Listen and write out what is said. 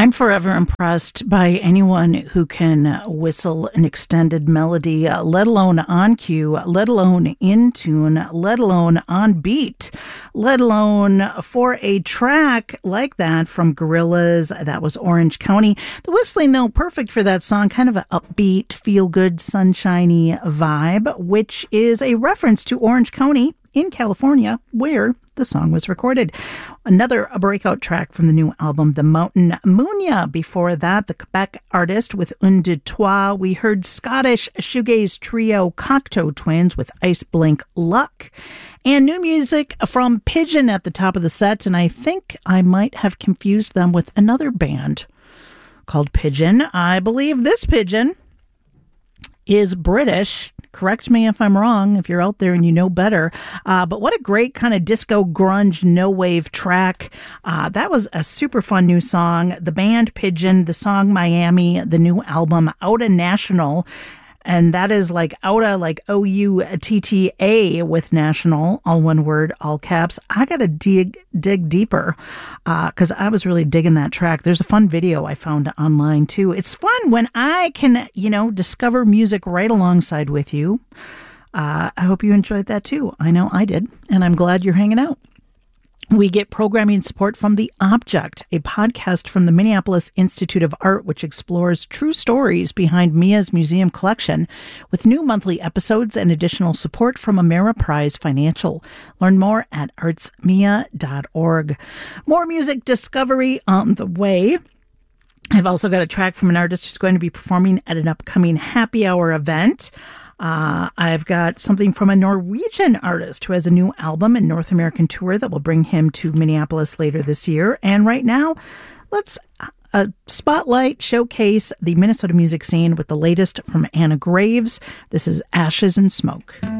I'm forever impressed by anyone who can whistle an extended melody, let alone on cue, let alone in tune, let alone on beat, let alone for a track like that from Gorillaz. That was Orange County. The whistling, though, perfect for that song, kind of an upbeat, feel-good, sunshiny vibe, which is a reference to Orange County in California, where the song was recorded. Another breakout track from the new album, The Mountain Munya. Before that, the Quebec artist with Un de Toi. We heard Scottish shoegaze trio Cocteau Twins with Ice Blink Luck. And new music from Pigeon at the top of the set, and I think I might have confused them with another band called Pigeon. I believe this Pigeon is British. Correct me if I'm wrong, if you're out there and you know better. But what a great kind of disco grunge, no wave track. That was a super fun new song. The band Pigeon, the song Miami, the new album Outta National. And that is like Outta, like O-U-T-T-A with national, all one word, all caps. I got to dig deeper because I was really digging that track. There's a fun video I found online too. It's fun when I can, discover music right alongside with you. I hope you enjoyed that too. I know I did, and I'm glad you're hanging out. We get programming support from The Object, a podcast from the Minneapolis Institute of Art, which explores true stories behind Mia's museum collection, with new monthly episodes and additional support from Ameriprise Financial. Learn more at artsmia.org. More music discovery on the way. I've also got a track from an artist who's going to be performing at an upcoming happy hour event. I've got something from a Norwegian artist who has a new album and North American tour that will bring him to Minneapolis later this year. And right now, let's spotlight, showcase the Minnesota music scene with the latest from Anna Graves. This is Ashes and Smoke.